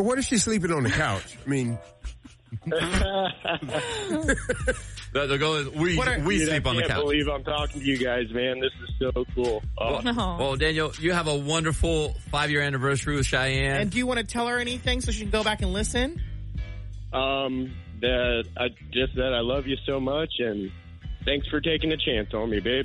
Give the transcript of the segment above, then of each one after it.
But what if she's sleeping on the couch? I mean, they'll go. We sleep on the couch. I can't believe I'm talking to you guys, man. This is so cool. Well, Daniel, you have a wonderful 5-year anniversary with Cheyenne. And do you want to tell her anything so she can go back and listen? That I just said I love you so much, and thanks for taking a chance on me, babe.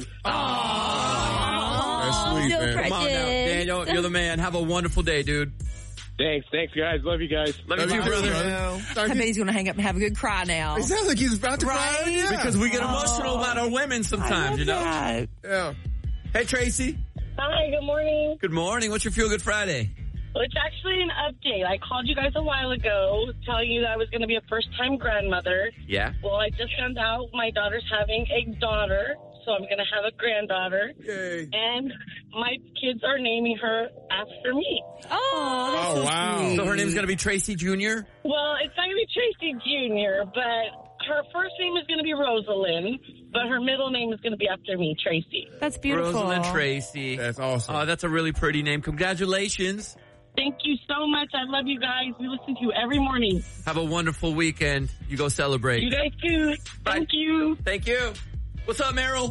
That's sweet, man. Come on now, Daniel, you're the man. Have a wonderful day, dude. Thanks, guys. Love you guys. Love you, brother. I bet he's going to hang up and have a good cry now. It sounds like he's about to cry. Yeah. Because we get emotional about our women sometimes, you know? That. Yeah. Hey, Tracy. Hi, good morning. Good morning. What's your Feel Good Friday? Well, it's actually an update. I called you guys a while ago telling you that I was going to be a first-time grandmother. Yeah. Well, I just found out my daughter's having a daughter, so I'm going to have a granddaughter. Yay. And my kids are naming her after me. Oh, wow. sweet. So her name's going to be Tracy Jr.? Well, it's not going to be Tracy Jr., but her first name is going to be Rosalind, but her middle name is going to be after me, Tracy. That's beautiful. Rosalind Tracy. That's awesome. Oh, that's a really pretty name. Congratulations. Thank you so much. I love you guys. We listen to you every morning. Have a wonderful weekend. You go celebrate. You guys too. Thank you. Thank you. What's up, Meryl?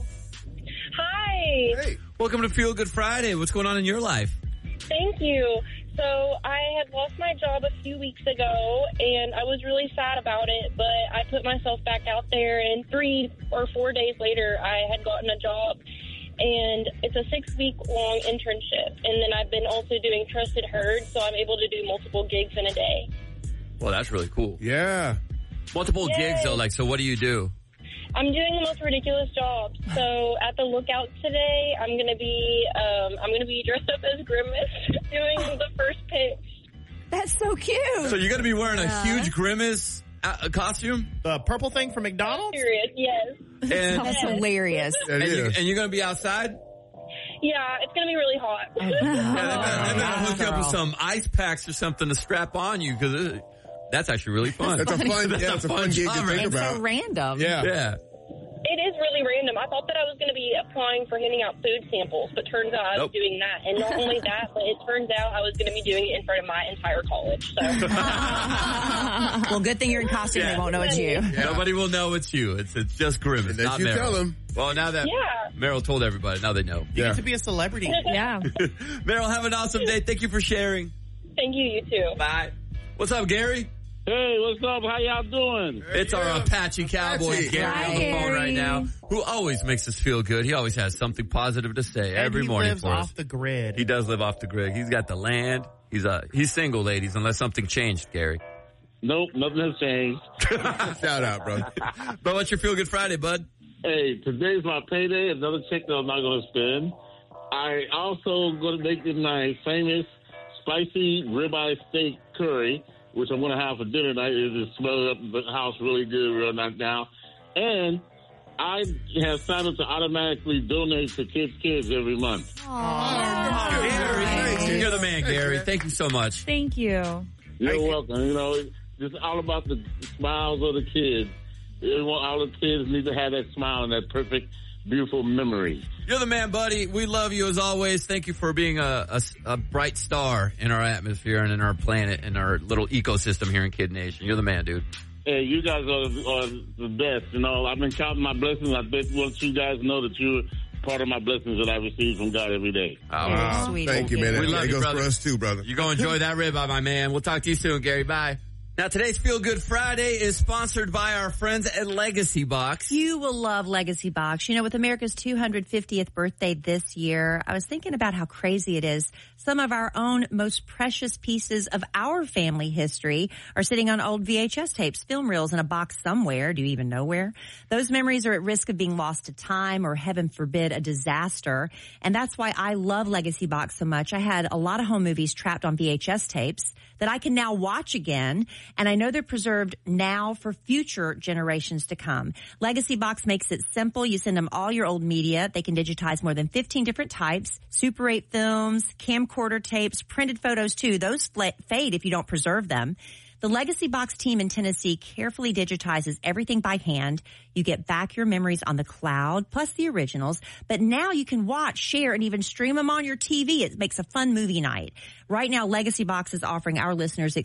Hi. Hey. Welcome to Feel Good Friday. What's going on in your life? Thank you. So I had lost my job a few weeks ago, and I was really sad about it, but I put myself back out there, and 3 or 4 days later, I had gotten a job. And it's a 6-week-long internship. And then I've been also doing Trusted Herd, so I'm able to do multiple gigs in a day. Well, that's really cool. Yeah. Multiple Yay. gigs, though. Like, so what do you do? I'm doing the most ridiculous jobs. So at the Lookout today, I'm gonna be dressed up as Grimace doing the first pitch. That's so cute. So you're going to be wearing a huge Grimace costume? The purple thing from McDonald's? Serious, yes. And, That's hilarious. That is. and you're going to be outside? Yeah, it's gonna be really hot. Yeah, they better hook you up with some ice packs or something to strap on you, because that's actually really fun. That's a fun, it's a fun gig to job, think It's about. so random. Yeah. Yeah. It is really random. I thought that I was going to be applying for handing out food samples, but turns out I was doing that. And not only that, but it turns out I was going to be doing it in front of my entire college. So. Well, good thing you're in costume. Yeah. They won't know it's you. Yeah. Nobody will know it's you. It's just Grimace, Unless not you Meryl. tell them. Well, now that Meryl told everybody, now they know. You get to be a celebrity. Yeah. Meryl, have an awesome day. Thank you for sharing. Thank you, you too. Bye. What's up, Gary? Hey, what's up? How y'all doing? It's our Apache cowboy, Gary, Hi, on the phone right Gary. now, who always makes us feel good. He always has something positive to say And every he morning lives for us. off the grid. He does live off the grid. He's got the land. He's single, ladies, unless something changed, Gary. Nope, nothing has changed. Shout out, bro. But what's your Feel Good Friday, bud? Hey, today's my payday. Another check that I'm not going to spend. I also going to make it my famous spicy ribeye steak curry, which I'm going to have for dinner tonight. It just smells up the house really good real nice now. And I have signed up to automatically donate to Kids every month. Gary, you're the man, Gary. Thank you so much. Thank you. You're welcome. You know, it's all about the smiles of the kids. All the kids need to have that smile and that perfect, beautiful memory. You're the man, buddy. We love you as always. Thank you for being a bright star in our atmosphere and in our planet and our little ecosystem here in Kid Nation. You're the man, dude. Hey, you guys are the best. You know, I've been counting my blessings. I want you guys to know that you're part of my blessings that I receive from God every day. Oh, Sweet. Thank you, man. We love That you, goes brother. for us too, brother. You go enjoy that ribeye, my man. We'll talk to you soon, Gary. Bye. Now, today's Feel Good Friday is sponsored by our friends at Legacy Box. You will love Legacy Box. You know, with America's 250th birthday this year, I was thinking about how crazy it is. Some of our own most precious pieces of our family history are sitting on old VHS tapes, film reels in a box somewhere. Do you even know where? Those memories are at risk of being lost to time or, heaven forbid, a disaster. And that's why I love Legacy Box so much. I had a lot of home movies trapped on VHS tapes that I can now watch again. And I know they're preserved now for future generations to come. Legacy Box makes it simple. You send them all your old media. They can digitize more than 15 different types, Super 8 films, camcorder tapes, printed photos too. Those fade if you don't preserve them. The Legacy Box team in Tennessee carefully digitizes everything by hand. You get back your memories on the cloud, plus the originals. But now you can watch, share, and even stream them on your TV. It makes a fun movie night. Right now, Legacy Box is offering our listeners